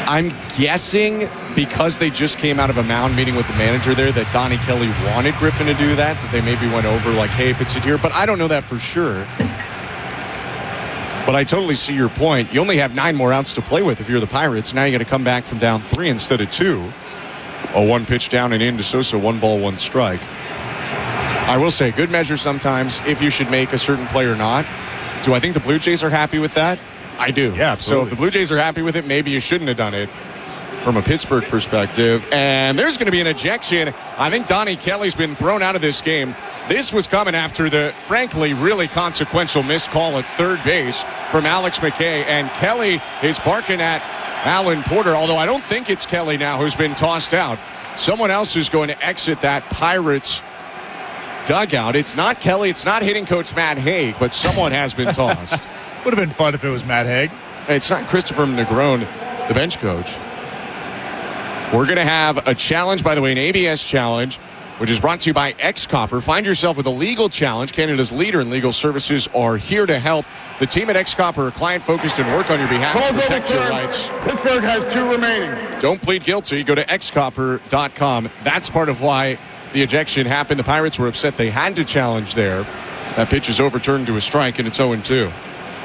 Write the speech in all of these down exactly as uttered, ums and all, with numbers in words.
I'm guessing because they just came out of a mound meeting with the manager there that Donnie Kelly wanted Griffin to do that, that they maybe went over like, hey, if it's in here. But I don't know that for sure. But I totally see your point. You only have nine more outs to play with if you're the Pirates. Now you got to come back from down three instead of two. A one pitch down and in to Sosa, one ball, one strike. I will say, good measure sometimes if you should make a certain play or not. Do I think the Blue Jays are happy with that? I do. Yeah, absolutely. So if the Blue Jays are happy with it, maybe you shouldn't have done it from a Pittsburgh perspective. And there's going to be an ejection. I think Donnie Kelly's been thrown out of this game. This was coming after the, frankly, really consequential missed call at third base from Alex McKay. And Kelly is barking at Alan Porter, although I don't think it's Kelly now who's been tossed out. Someone else is going to exit that Pirates dugout. It's not Kelly. It's not hitting coach Matt Haig, but someone has been tossed. Would have been fun if it was Matt Haig. It's not Christopher Negron, the bench coach. We're going to have a challenge, by the way, an A B S challenge, which is brought to you by X-Copper. Find yourself with a legal challenge. Canada's leader in legal services are here to help. The team at X-Copper are client-focused and work on your behalf to protect your rights. Pittsburgh has two remaining. Don't plead guilty. Go to x copper dot com. That's part of why the ejection happened. The Pirates were upset they had to challenge there. That pitch is overturned to a strike, and it's oh and two.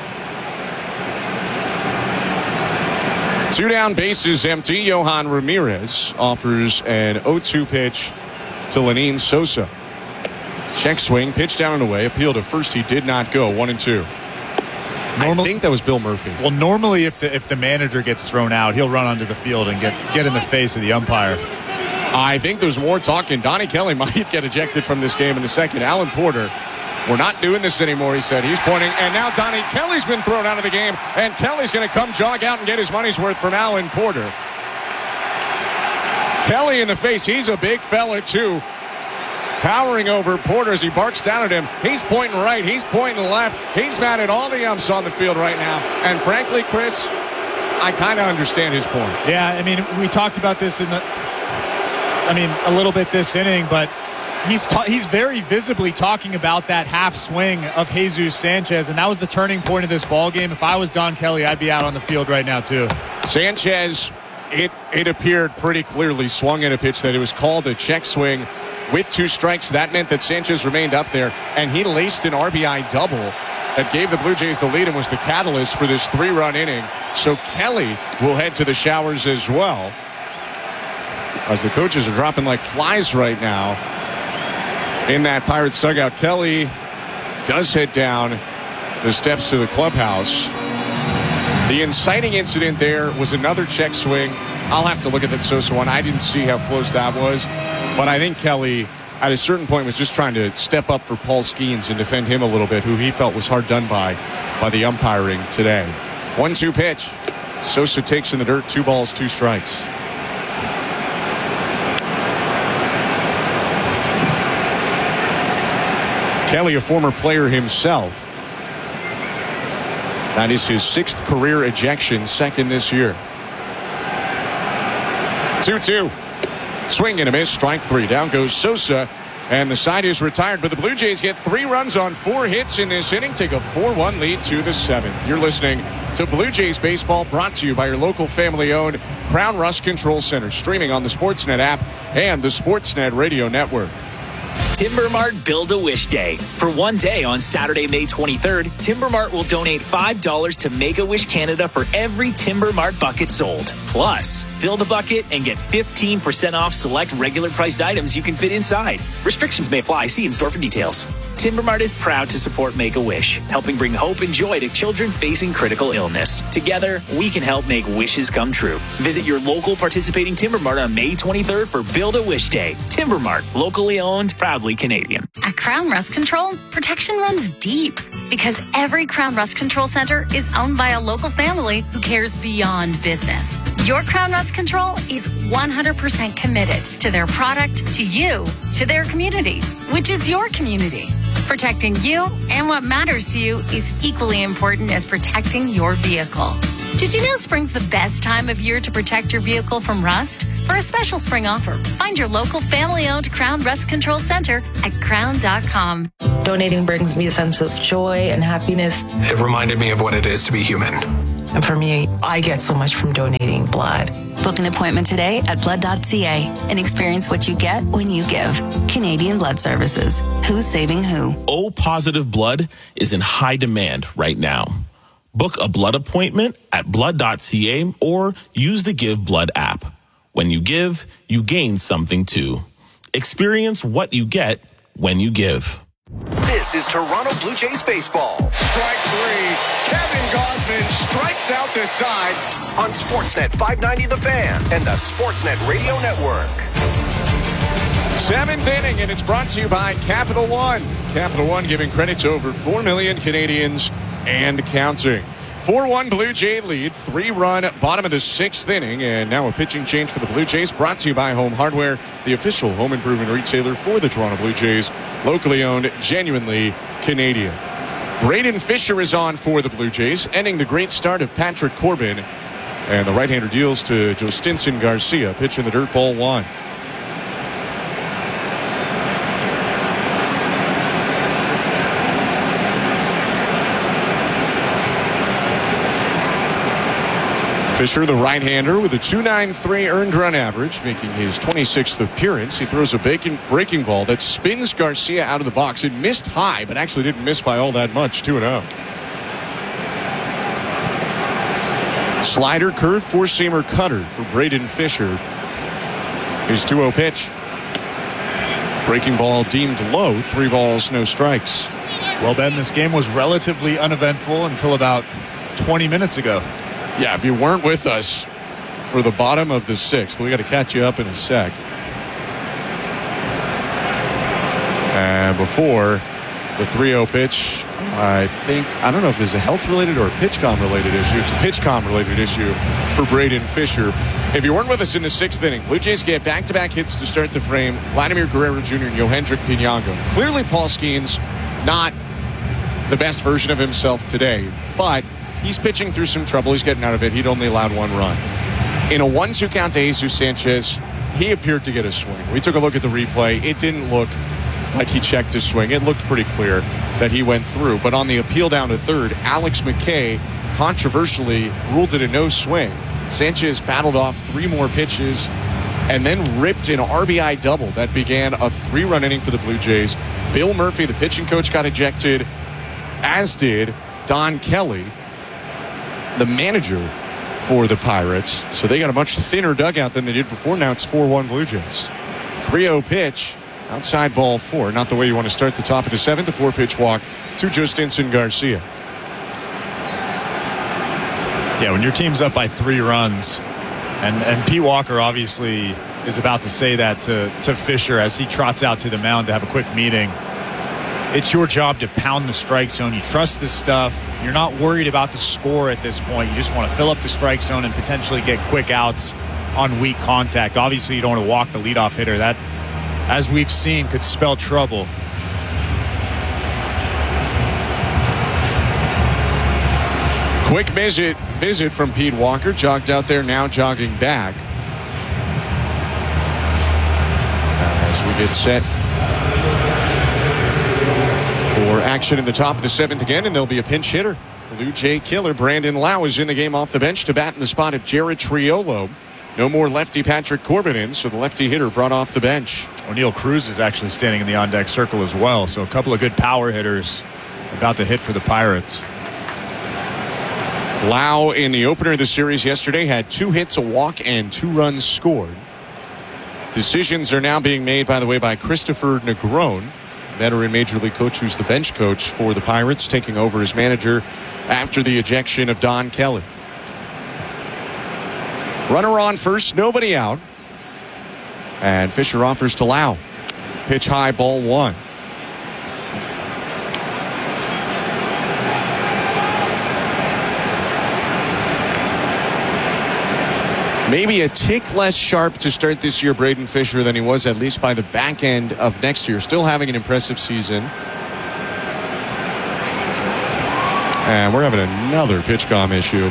Two down, bases empty. Johan Ramirez offers an oh two pitch to Lenyn Sosa. Check swing, pitch down and away. Appeal to first. He did not go. One and two. Normal, I think that was Bill Murphy. Well, normally if the if the manager gets thrown out, he'll run onto the field and get, get in the face of the umpire. I think there's more talking. Donnie Kelly might get ejected from this game in a second. Alan Porter, we're not doing this anymore, he said. He's pointing, and now Donnie Kelly's been thrown out of the game, and Kelly's going to come jog out and get his money's worth from Alan Porter. Kelly in the face. He's a big fella, too. Towering over Porter as he barks down at him. He's pointing right. He's pointing left. He's mad at all the umps on the field right now. And frankly, Chris, I kind of understand his point. Yeah, I mean, we talked about this in the, I mean, a little bit this inning, but he's ta- he's very visibly talking about that half swing of Jesus Sanchez, and that was the turning point of this ball game. If I was Don Kelly, I'd be out on the field right now, too. Sanchez, it, it appeared pretty clearly, swung at a pitch that it was called a check swing. With two strikes, that meant that Sanchez remained up there, and he laced an R B I double that gave the Blue Jays the lead and was the catalyst for this three-run inning. So Kelly will head to the showers as well, as the coaches are dropping like flies right now in that Pirates dugout. Kelly does head down the steps to the clubhouse. The inciting incident there was another check swing. I'll have to look at that Sosa one. I didn't see how close that was. But I think Kelly, at a certain point, was just trying to step up for Paul Skeens and defend him a little bit, who he felt was hard done by by the umpiring today. one two pitch. Sosa takes in the dirt. Two balls, two strikes. Kelly, a former player himself. That is his sixth career ejection, second this year. two two. Swing and a miss, strike three. Down goes Sosa, and the side is retired. But the Blue Jays get three runs on four hits in this inning, take a four one lead to the seventh. You're listening to Blue Jays Baseball, brought to you by your local family-owned Crown Rust Control Center, streaming on the Sportsnet app and the Sportsnet Radio Network. Timber Mart Build-A-Wish Day. For one day on Saturday, May twenty-third, Timber Mart will donate five dollars to Make-A-Wish Canada for every Timber Mart bucket sold. Plus, fill the bucket and get fifteen percent off select regular priced items you can fit inside. Restrictions may apply. See in-store for details. Timber Mart is proud to support Make-A-Wish, helping bring hope and joy to children facing critical illness. Together, we can help make wishes come true. Visit your local participating Timber Mart on May twenty-third for Build-A-Wish Day. Timber Mart, locally owned, proudly Canadian. At Crown Rust Control, protection runs deep because every Crown Rust Control Center is owned by a local family who cares beyond business. Your Crown Rust Control is one hundred percent committed to their product, to you, to their community, which is your community. Protecting you and what matters to you is equally important as protecting your vehicle. Did you know spring's the best time of year to protect your vehicle from rust? For a special spring offer, find your local family-owned Crown Rust Control Center at crown dot com. Donating brings me a sense of joy and happiness. It reminded me of what it is to be human. And for me, I get so much from donating blood. Book an appointment today at blood dot c a and experience what you get when you give. Canadian Blood Services. Who's saving who? O positive blood is in high demand right now. Book a blood appointment at blood dot c a or use the Give Blood app. When you give, you gain something too. Experience what you get when you give. This is Toronto Blue Jays baseball. Strike three. Kevin Gausman strikes out this side. On Sportsnet five ninety The Fan and the Sportsnet Radio Network. Seventh inning, and it's brought to you by Capital One. Capital One giving credit to over four million Canadians and counting. four one Blue Jay lead, three-run bottom of the sixth inning, and now a pitching change for the Blue Jays, brought to you by Home Hardware, the official home improvement retailer for the Toronto Blue Jays, locally owned, genuinely Canadian. Braden Fisher is on for the Blue Jays, ending the great start of Patrick Corbin, and the right-hander deals to Jostinson Garcia, pitching the dirt ball one. Fisher, the right-hander, with a two point nine three earned run average, making his twenty-sixth appearance. He throws a breaking, breaking ball that spins Garcia out of the box. It missed high, but actually didn't miss by all that much. two and oh. Slider, curve, four-seamer, cutter for Braden Fisher. His two oh pitch. Breaking ball deemed low. Three balls, no strikes. Well, Ben, this game was relatively uneventful until about twenty minutes ago. Yeah, if you weren't with us for the bottom of the sixth, we got to catch you up in a sec. And before the three oh pitch, I think, I don't know if this is a health-related or a pitch-com-related issue. It's a pitch-com-related issue for Braden Fisher. If you weren't with us in the sixth inning, Blue Jays get back-to-back hits to start the frame. Vladimir Guerrero Junior and Yohendrick Pinango. Clearly, Paul Skeens not the best version of himself today, but he's pitching through some trouble. He's getting out of it. He'd only allowed one run. In a one two count to Jesus Sanchez, he appeared to get a swing. We took a look at the replay. It didn't look like he checked his swing. It looked pretty clear that he went through. But on the appeal down to third, Alex McKay controversially ruled it a no swing. Sanchez battled off three more pitches and then ripped an R B I double that began a three-run inning for the Blue Jays. Bill Murphy, the pitching coach, got ejected, as did Don Kelly, the manager for the Pirates. So they got a much thinner dugout than they did before. Now it's four one Blue Jays. three oh pitch, outside ball four. Not the way you want to start the top of the seventh. The four-pitch walk to Jostinson Garcia. Yeah, when your team's up by three runs, and, and Pete Walker obviously is about to say that to, to Fisher as he trots out to the mound to have a quick meeting. It's your job to pound the strike zone. You trust this stuff. You're not worried about the score at this point. You just want to fill up the strike zone and potentially get quick outs on weak contact. Obviously, you don't want to walk the leadoff hitter. That, as we've seen, could spell trouble. Quick visit, visit from Pete Walker. Jogged out there, now jogging back. As we get set for action in the top of the seventh again, and there'll be a pinch hitter. Blue Jay killer Brandon Lau is in the game off the bench to bat in the spot of Jared Triolo. No more lefty Patrick Corbin in, so the lefty hitter brought off the bench. O'Neill Cruz is actually standing in the on-deck circle as well, so a couple of good power hitters about to hit for the Pirates. Lau in the opener of the series yesterday had two hits, a walk, and two runs scored. Decisions are now being made, by the way, by Christopher Negron, veteran Major League coach who's the bench coach for the Pirates, taking over as manager after the ejection of Don Kelly. Runner on first, nobody out. And Fisher offers to Lau. Pitch high, ball one. Maybe a tick less sharp to start this year, Braden Fisher, than he was at least by the back end of next year. Still having an impressive season. And we're having another pitch-com issue.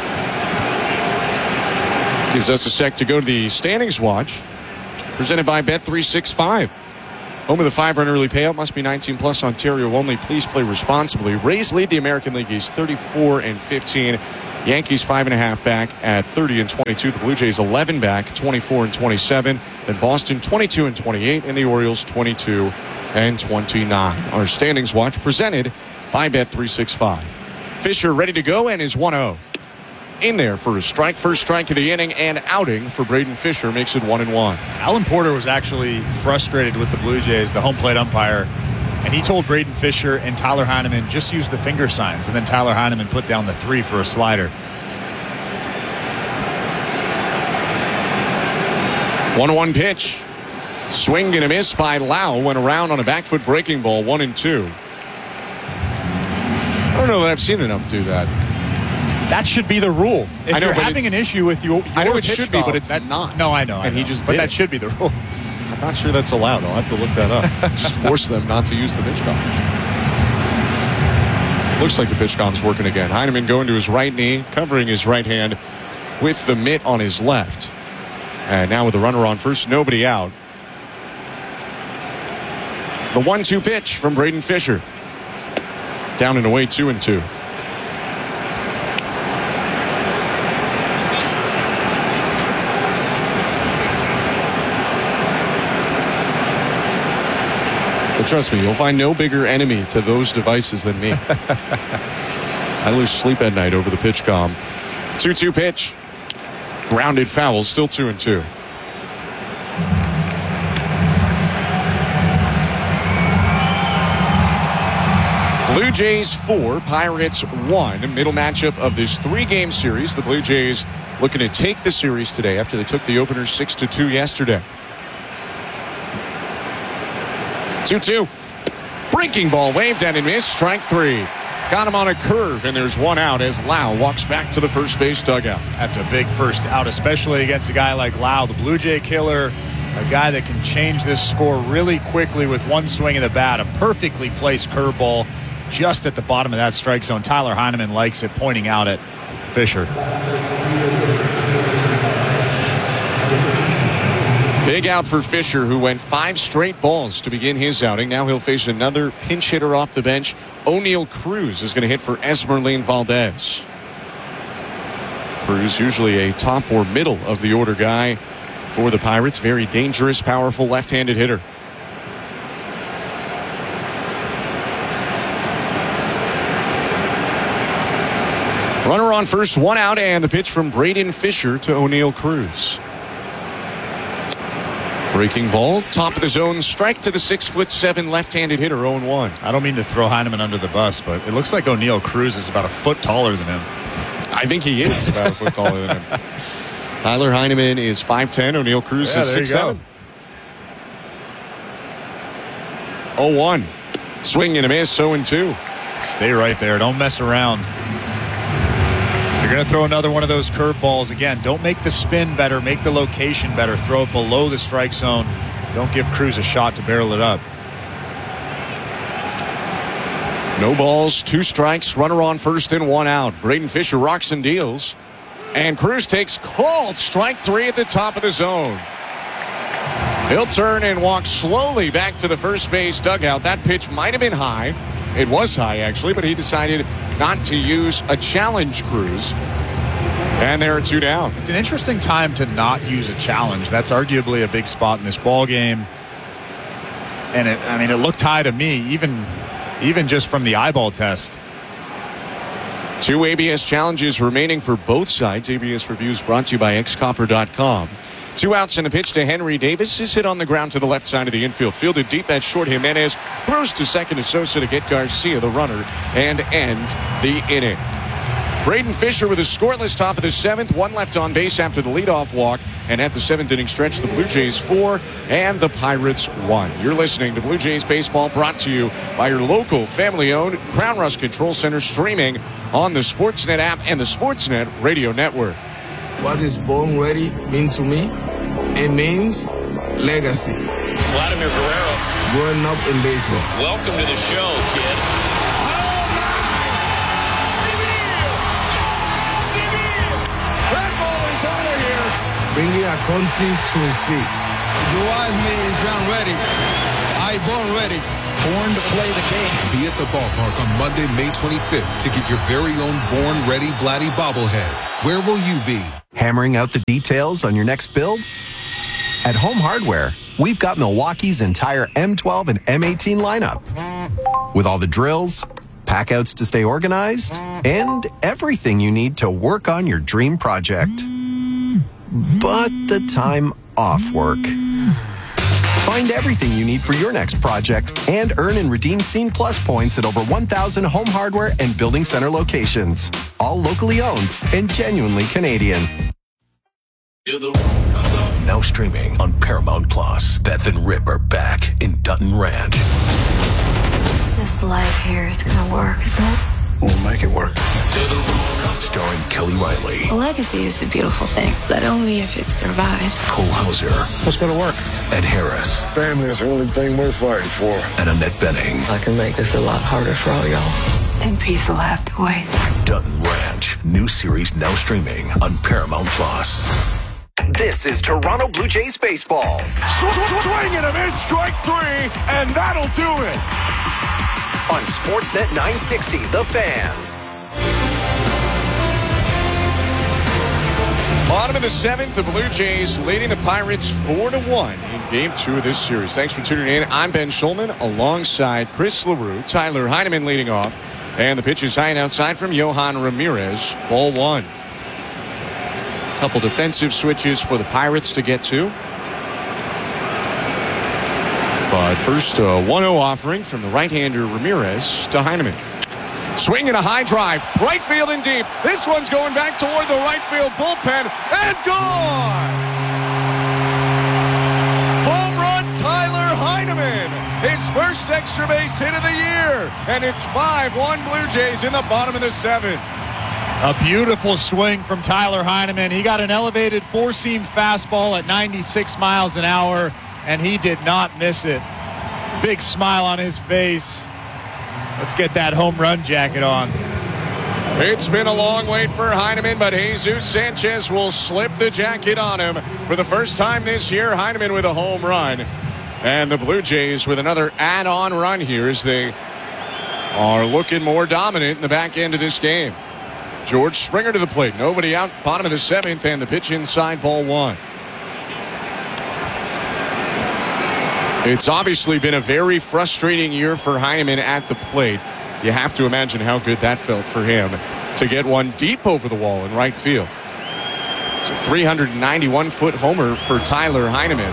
Gives us a sec to go to the standings watch. Presented by Bet three sixty-five. Home of the five-run early payout. Must be nineteen plus, Ontario only. Please play responsibly. Rays lead the American League East thirty-four and fifteen. Yankees five and a half back at thirty and twenty-two. The Blue Jays eleven back, twenty-four and twenty-seven. Then Boston twenty-two and twenty-eight, and the Orioles twenty-two and twenty-nine. Our standings watch presented by Bet three sixty-five. Fisher ready to go and is one oh. In there for a strike, first strike of the inning, and outing for Braden Fisher makes it one and one. Alan Porter was actually frustrated with the Blue Jays, the home plate umpire, and he told Braden Fisher and Tyler Heineman just use the finger signs, and then Tyler Heineman put down the three for a slider. one one pitch. Swing and a miss by Lau. Went around on a back foot breaking ball, one and two. I don't know that I've seen enough do that. That should be the rule. If I know, you're but having an issue with your, your I know it pitch should be, golf, but it's that, not. No, I know. I and know. he just But did that it. should be the rule. I'm not sure that's allowed. I'll have to look that up. Just force them not to use the pitch comp. Looks like the pitch comp's working again. Heineman going to his right knee, covering his right hand with the mitt on his left. And now with the runner on first, nobody out. The one two pitch from Braden Fisher. Down and away, two and two. But trust me, you'll find no bigger enemy to those devices than me. I lose sleep at night over the pitch comm. two two pitch. Grounded foul, still two and two. Blue Jays four, Pirates one. Middle matchup of this three-game series. The Blue Jays looking to take the series today after they took the opener six to two yesterday. two two. Breaking ball waved and a miss. Strike three. Got him on a curve, and there's one out as Lau walks back to the first base dugout. That's a big first out, especially against a guy like Lau, the Blue Jay killer, a guy that can change this score really quickly with one swing of the bat. A perfectly placed curveball just at the bottom of that strike zone. Tyler Heineman likes it, pointing out at Fisher. Big out for Fisher, who went five straight balls to begin his outing. Now he'll face another pinch hitter off the bench. O'Neal Cruz is going to hit for Esmeralyn Valdez. Cruz, usually a top or middle of the order guy for the Pirates. Very dangerous, powerful left-handed hitter. Runner on first, one out, and the pitch from Braden Fisher to O'Neal Cruz. Breaking ball, top of the zone, strike to the six foot seven left-handed hitter, oh and one. I don't mean to throw Heineman under the bus, but it looks like O'Neal Cruz is about a foot taller than him. I think he is about a foot taller than him. Tyler Heineman is five ten, O'Neal Cruz yeah, is six seven. oh one. Swing and a miss, oh and two. Stay right there. Don't mess around. You're going to throw another one of those curveballs. Again, don't make the spin better. Make the location better. Throw it below the strike zone. Don't give Cruz a shot to barrel it up. No balls, two strikes, runner on first and one out. Braden Fisher rocks and deals. And Cruz takes called strike three at the top of the zone. He'll turn and walk slowly back to the first base dugout. That pitch might have been high. It was high, actually, but he decided not to use a challenge Cruz. And there are two down. It's an interesting time to not use a challenge. That's arguably a big spot in this ball game. And it, I mean, it looked high to me, even, even just from the eyeball test. Two A B S challenges remaining for both sides. A B S reviews brought to you by x copper dot com. Two outs in the pitch to Henry Davis is hit on the ground to the left side of the infield. Fielded deep at short. Jimenez throws to second to Sosa to get Garcia, the runner, and end the inning. Braden Fisher with a scoreless top of the seventh. One left on base after the leadoff walk. And at the seventh inning stretch, the Blue Jays four and the Pirates one. You're listening to Blue Jays Baseball, brought to you by your local family-owned Crown Rust Control Center, streaming on the Sportsnet app and the Sportsnet Radio Network. What is Born Ready mean to me? It means legacy. Vladimir Guerrero. Growing up in baseball. Welcome to the show, kid. Red ball is out of here. Bringing a country to its feet. You ask me if I'm ready. I born ready. born to play the game. Be at the ballpark on Monday, May twenty-fifth to get your very own Born Ready Vladdy bobblehead. Where will you be? Hammering out the details on your next build? At Home Hardware, we've got Milwaukee's entire M twelve and M eighteen lineup. With all the drills, packouts to stay organized, and everything you need to work on your dream project. But the time off work. Find everything you need for your next project and earn and redeem Scene Plus points at over one thousand Home Hardware and Building Center locations. All locally owned and genuinely Canadian. Now streaming on Paramount Plus. Beth and Rip are back in Dutton Ranch. This life here is gonna work, isn't it? We'll make it work. Starring Kelly Riley. A legacy is a beautiful thing, but only if it survives. Cole Hauser. What's gonna work? Ed Harris. Family is the only thing worth fighting for. And Annette Bening. I can make this a lot harder for all y'all. And peace will have to wait. Dutton Ranch. New series now streaming on Paramount Plus. This is Toronto Blue Jays baseball. Swing and a miss, strike three, and that'll do it. On Sportsnet nine sixty, The Fan. Bottom of the seventh, the Blue Jays leading the Pirates four to one in game two of this series. Thanks for tuning in. I'm Ben Schulman alongside Chris LaRue, Tyler Heineman leading off, and the pitch is high and outside from Johan Ramirez. Ball one. Couple defensive switches for the Pirates to get to. But first, a one oh offering from the right-hander Ramirez to Heineman. Swing and a high drive. Right field and deep. This one's going back toward the right field bullpen. And gone! Home run, Tyler Heineman. His first extra base hit of the year. And it's five one Blue Jays in the bottom of the seventh. A beautiful swing from Tyler Heineman. He got an elevated four-seam fastball at ninety-six miles an hour, and he did not miss it. Big smile on his face. Let's get that home run jacket on. It's been a long wait for Heineman, but Jesus Sanchez will slip the jacket on him. For the first time this year, Heineman with a home run. And the Blue Jays with another add-on run here as they are looking more dominant in the back end of this game. George Springer to the plate. Nobody out. Bottom of the seventh, and the pitch inside, ball one. It's obviously been a very frustrating year for Heineman at the plate. You have to imagine how good that felt for him to get one deep over the wall in right field. It's a three hundred ninety-one foot homer for Tyler Heineman.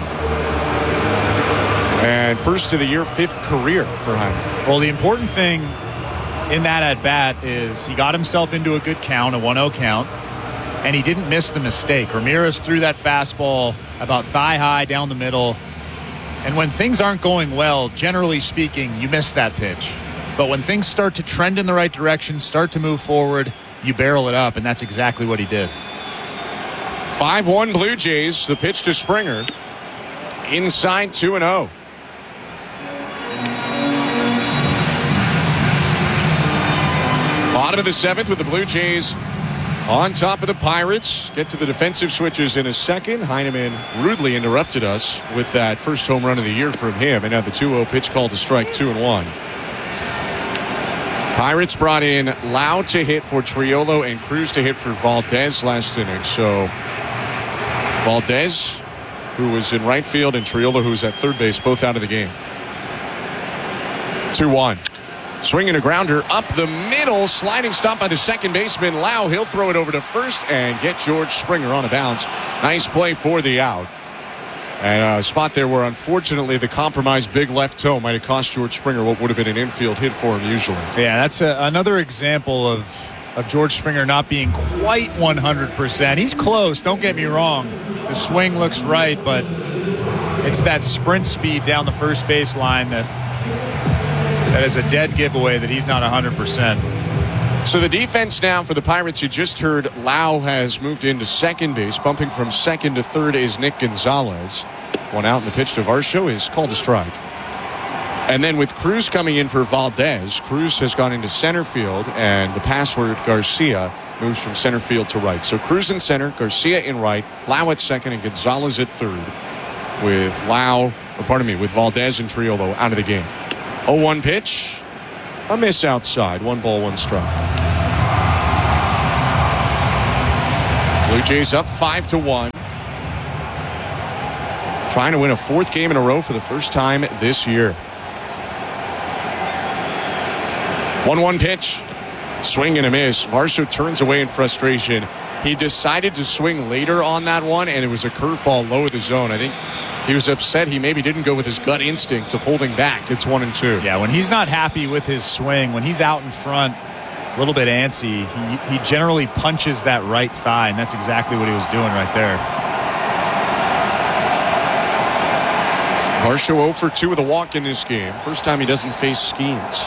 And first of the year, fifth career for Heineman. Well, the important thing in that at-bat is he got himself into a good count, a one oh count, and he didn't miss the mistake. Ramirez threw that fastball about thigh-high down the middle, and when things aren't going well, generally speaking, you miss that pitch. But when things start to trend in the right direction, start to move forward, you barrel it up, and that's exactly what he did. five one Blue Jays, the pitch to Springer. Inside two and oh. Bottom of the seventh with the Blue Jays on top of the Pirates. Get to the defensive switches in a second. Heineman rudely interrupted us with that first home run of the year from him. And now the two oh pitch called to strike two and one. Pirates brought in Lau to hit for Triolo and Cruz to hit for Valdez last inning. So Valdez, who was in right field, and Triolo, who was at third base, both out of the game. two one. Swinging a grounder up the middle, sliding stop by the second baseman Lau. He'll throw it over to first and get George Springer on a bounce. Nice play for the out. And a spot there where unfortunately the compromised big left toe might have cost George Springer what would have been an infield hit for him usually. Yeah, that's a, another example of, of George Springer not being quite one hundred percent. He's close, don't get me wrong. The swing looks right, but it's that sprint speed down the first baseline that That is a dead giveaway that he's not one hundred percent. So the defense now for the Pirates, you just heard Lau has moved into second base. Bumping from second to third is Nick Gonzalez. One out, and the pitch to Varsho is called a strike. And then with Cruz coming in for Valdez, Cruz has gone into center field, and the password Garcia moves from center field to right. So Cruz in center, Garcia in right, Lau at second, and Gonzalez at third, with Lau, or pardon me, with Valdez and Triolo out of the game. oh one pitch. A miss outside. One ball, one strike. Blue Jays up five to one. Trying to win a fourth game in a row for the first time this year. one one pitch. Swing and a miss. Varsho turns away in frustration. He decided to swing later on that one, and it was a curveball low of the zone. I think he was upset he maybe didn't go with his gut instinct of holding back. It's one and two. Yeah, when he's not happy with his swing, when he's out in front, a little bit antsy, he, he generally punches that right thigh, and that's exactly what he was doing right there. Varsho oh for two with a walk in this game. First time he doesn't face Skeens.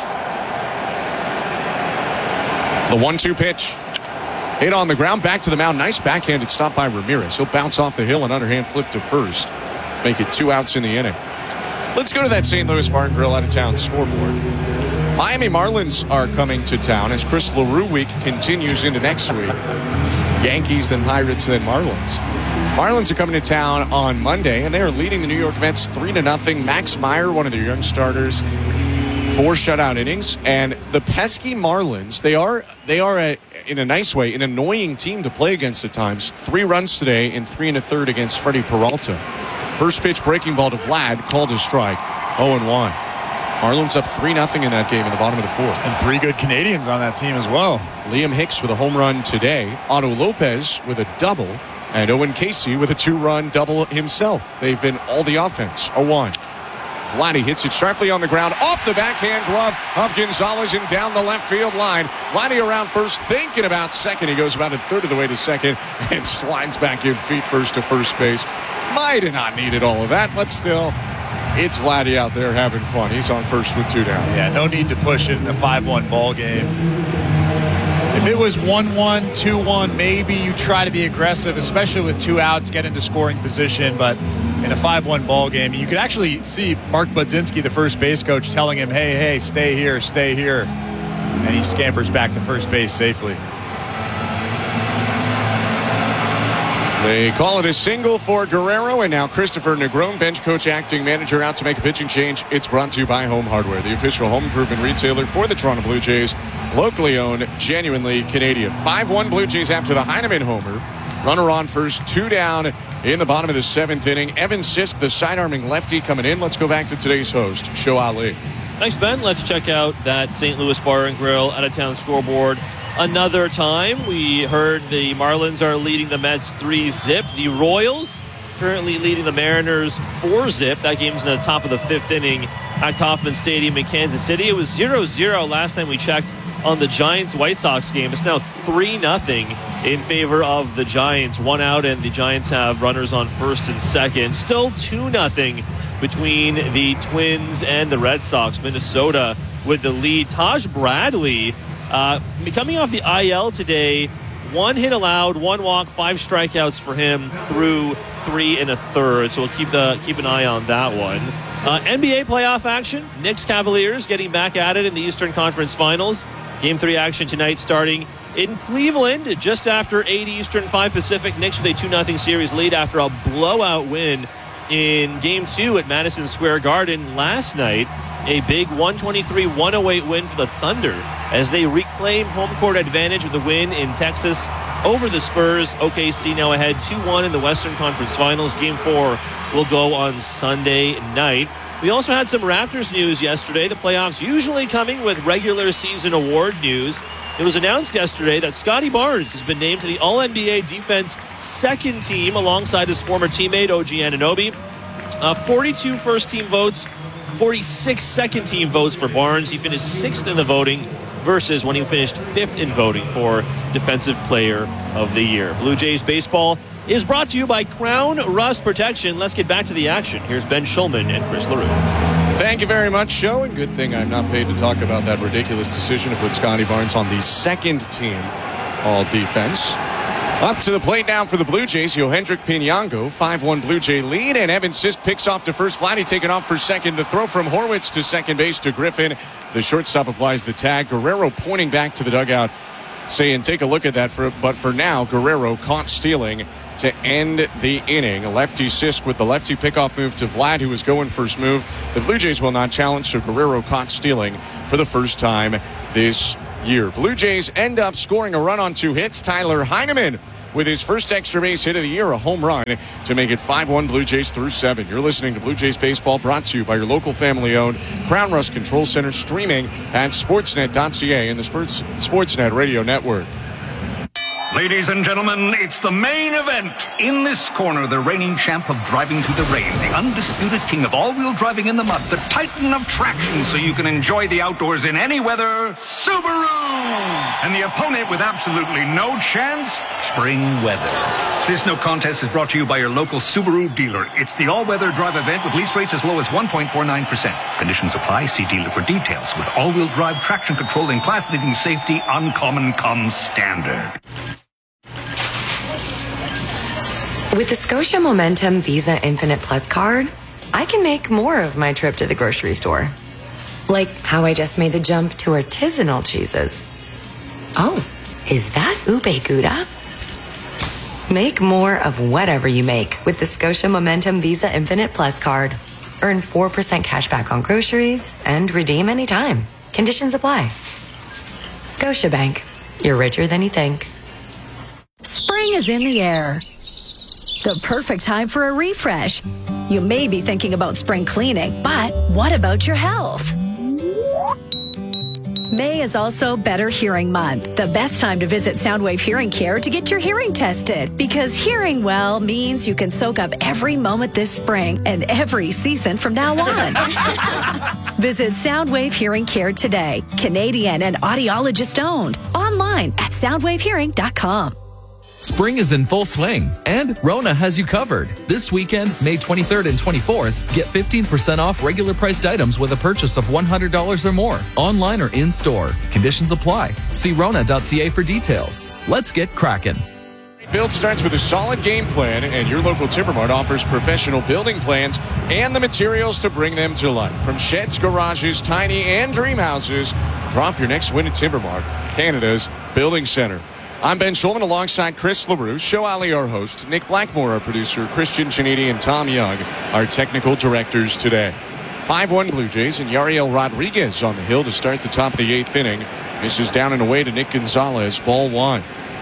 The one two pitch. Hit on the ground, back to the mound. Nice backhanded stop by Ramirez. He'll bounce off the hill and underhand flip to first. Make it two outs in the inning. Let's go to that Saint Louis Bar and Grill out of town scoreboard. Miami Marlins are coming to town as Chris LaRue week continues into next week. Yankees, then Pirates, then Marlins. Marlins are coming to town on Monday, and they are leading the New York Mets three to nothing. Max Meyer, one of their young starters, four shutout innings, and the pesky Marlins, they are they are a, in a nice way an annoying team to play against at times. Three runs today in three and a third against Freddie Peralta. First pitch breaking ball to Vlad, called a strike. oh and one. Marlins up three nothing in that game in the bottom of the fourth. And three good Canadians on that team as well. Liam Hicks with a home run today. Otto Lopez with a double. And Owen Casey with a two-run double himself. They've been all the offense. oh one. Vladdy hits it sharply on the ground, off the backhand glove of Gonzalez and down the left field line. Vladdy around first, thinking about second. He goes about a third of the way to second and slides back in feet first to first base. Might have not needed all of that, but still, it's Vladdy out there having fun. He's on first with two down. Yeah, no need to push it in a five one ball game. If it was one one, two one, maybe you try to be aggressive, especially with two outs, get into scoring position. But in a five one ball game, you could actually see Mark Budzinski, the first base coach, telling him, hey, hey, stay here, stay here. And he scampers back to first base safely. They call it a single for Guerrero, and now Christopher Negron, bench coach, acting manager, out to make a pitching change. It's brought to you by Home Hardware, the official home improvement retailer for the Toronto Blue Jays. Locally owned, genuinely Canadian. five one Blue Jays after the Heineman homer. Runner on first, two down in the bottom of the seventh inning. Evan Sisk, the side-arming lefty, coming in. Let's go back to today's host, Show Ali. Thanks, Ben. Let's check out that Saint Louis Bar and Grill out-of-town scoreboard another time. We heard the Marlins are leading the Mets three zip. The Royals currently leading the Mariners four zip. That game's in the top of the fifth inning at Kauffman Stadium in Kansas City. It was zero zero last time we checked on the Giants-White Sox game. It's now three nothing in favor of the Giants. One out, and the Giants have runners on first and second. Still two nothing between the Twins and the Red Sox. Minnesota with the lead. Taj Bradley uh, coming off the I L today. One hit allowed, one walk, five strikeouts for him through three and a third. So we'll keep the keep an eye on that one. Uh, N B A playoff action. Knicks Cavaliers getting back at it in the Eastern Conference Finals. Game three action tonight starting in Cleveland just after eight Eastern, five Pacific. Knicks with a two nothing series lead after a blowout win in Game two at Madison Square Garden last night. A big one twenty-three one oh eight win for the Thunder as they reclaim home court advantage with the win in Texas over the Spurs. O K C now ahead two one in the Western Conference Finals. Game four will go on Sunday night. We also had some Raptors news yesterday. The playoffs usually coming with regular season award news. It was announced yesterday that Scotty Barnes has been named to the All N B A Defense second team alongside his former teammate O G Anunoby. Uh, forty-two first-team votes, forty-six second-team votes for Barnes. He finished sixth in the voting versus when he finished fifth in voting for Defensive Player of the Year. Blue Jays baseball is brought to you by Crown Rust Protection. Let's get back to the action. Here's Ben Schulman and Chris LaRue. Thank you very much, Joe. And good thing I'm not paid to talk about that ridiculous decision to put Scotty Barnes on the second team all defense. Up to the plate now for the Blue Jays, Yohendrick Pinango, five one Blue Jay lead, and Evan Sisk picks off to first. Vladdy taken off for second. The throw from Horwitz to second base to Griffin. The shortstop applies the tag. Guerrero pointing back to the dugout, saying, take a look at that. For, but for now, Guerrero caught stealing to end the inning. A lefty Sisk with the lefty pickoff move to Vlad, who was going first move. The Blue Jays will not challenge, so Guerrero caught stealing for the first time this year. Blue Jays end up scoring a run on two hits. Tyler Heineman with his first extra base hit of the year, a home run to make it five one Blue Jays through seven. You're listening to Blue Jays Baseball, brought to you by your local family-owned Crown Rust Control Center, streaming at sportsnet dot c a and the Sports, Sportsnet Radio Network. Ladies and gentlemen, it's the main event. In this corner, the reigning champ of driving through the rain, the undisputed king of all-wheel driving in the mud, the titan of traction so you can enjoy the outdoors in any weather, Subaru! And the opponent with absolutely no chance, spring weather. This no contest is brought to you by your local Subaru dealer. It's the all-weather drive event with lease rates as low as one point four nine percent. Conditions apply. See dealer for details. With all-wheel drive traction control and class-leading safety, uncommon comes standard. With the Scotia Momentum Visa Infinite Plus card, I can make more of my trip to the grocery store. Like how I just made the jump to artisanal cheeses. Oh, is that ube gouda? Make more of whatever you make with the Scotia Momentum Visa Infinite Plus card. Earn four percent cash back on groceries and redeem anytime. Conditions apply. Scotiabank. You're richer than you think. Spring is in the air. The perfect time for a refresh. You may be thinking about spring cleaning, but what about your health? May is also Better Hearing Month, the best time to visit Soundwave Hearing Care to get your hearing tested, because hearing well means you can soak up every moment this spring and every season from now on. Visit Soundwave Hearing Care today, Canadian and audiologist owned, online at soundwave hearing dot com. Spring is in full swing, and Rona has you covered. This weekend, May twenty-third and twenty-fourth, get fifteen percent off regular priced items with a purchase of one hundred dollars or more, online or in-store. Conditions apply. See rona dot c a for details. Let's get cracking. Build starts with a solid game plan, and your local Timbermart offers professional building plans and the materials to bring them to life. From sheds, garages, tiny and dream houses, drop your next win at Timbermart, Canada's building center. I'm Ben Schulman alongside Chris LaRue, Show Ali, our host, Nick Blackmore, our producer, Christian Chiniti, and Tom Young, our technical directors today. five one Blue Jays, and Yariel Rodriguez on the hill to start the top of the eighth inning. Misses down and away to Nick Gonzalez, ball one.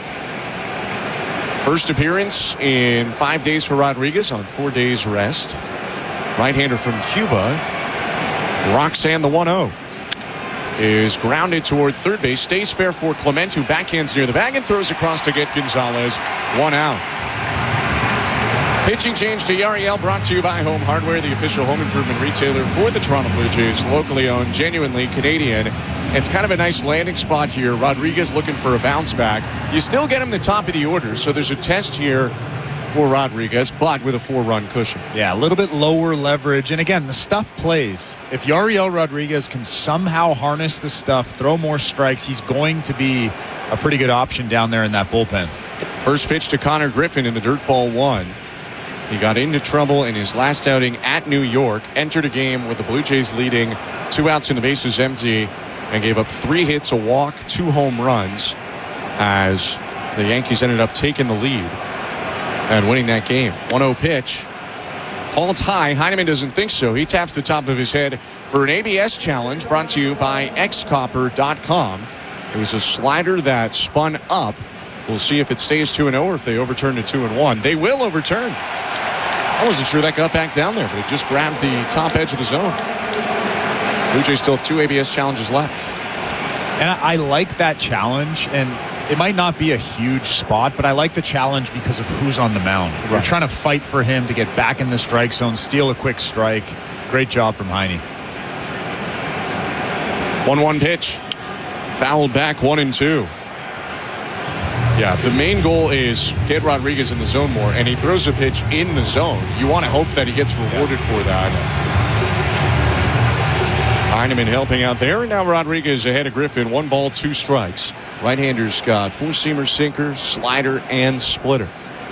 First appearance in five days for Rodriguez on four days rest. Right-hander from Cuba, Roxanne the one oh. Is grounded toward third base, stays fair for Clement, who backhands near the bag and throws across to get Gonzalez. One out. Pitching change to Yariel, brought to you by Home Hardware, the official home improvement retailer for the Toronto Blue Jays, locally owned, genuinely Canadian. It's kind of a nice landing spot here. Rodriguez looking for a bounce back. You still get him the top of the order, so there's a test here for Rodriguez, but with a four-run cushion. Yeah, a little bit lower leverage. And again, the stuff plays. If Yariel Rodriguez can somehow harness the stuff, throw more strikes, he's going to be a pretty good option down there in that bullpen. First pitch to Connor Griffin in the dirt ball one. He got into trouble in his last outing at New York, entered a game with the Blue Jays leading, two outs and the bases empty, and gave up three hits, a walk, two home runs, as the Yankees ended up taking the lead and winning that game. one oh pitch. Hauled high. Heineman doesn't think so. He taps the top of his head for an A B S challenge brought to you by x copper dot com. It was a slider that spun up. We'll see if it stays two and oh or if they overturn to two and one. They will overturn. I wasn't sure that got back down there, but it just grabbed the top edge of the zone. Blue Jays still have two A B S challenges left. And I, I like that challenge, and it might not be a huge spot, but I like the challenge because of who's on the mound. Right. We're trying to fight for him to get back in the strike zone, steal a quick strike. Great job from Heine. one one pitch. Fouled back, one and two. Yeah, if the main goal is get Rodriguez in the zone more, and he throws a pitch in the zone, you want to hope that he gets rewarded yeah. for that. Heineman helping out there, and now Rodriguez ahead of Griffin. One ball, two strikes. Right-hander's got four-seamer, sinker, slider, and splitter.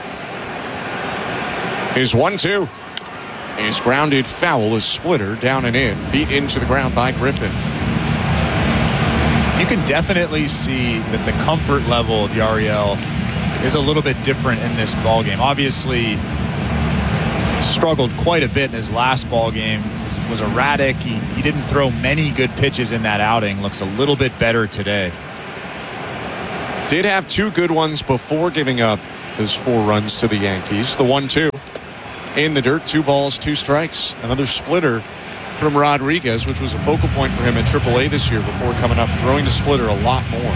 His one two is grounded foul, a splitter down and in, beat into the ground by Griffin. You can definitely see that the comfort level of Yariel is a little bit different in this ball game. Obviously, struggled quite a bit in his last ball game. Was erratic. He, he didn't throw many good pitches in that outing. Looks a little bit better today. Did have two good ones before giving up his four runs to the Yankees. The one two in the dirt, two balls, two strikes. Another splitter from Rodriguez, which was a focal point for him at triple A this year before coming up, throwing the splitter a lot more.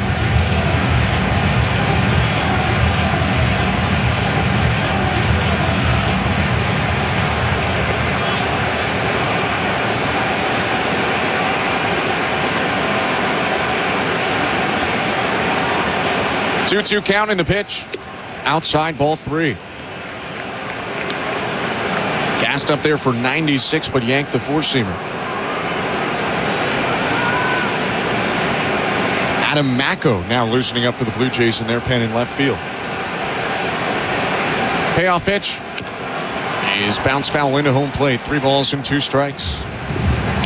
two two count in the pitch. Outside, ball three. Gassed up there for ninety-six, but yanked the four-seamer. Adam Macko now loosening up for the Blue Jays in their pen in left field. Payoff pitch is bounced foul into home plate. Three balls and two strikes.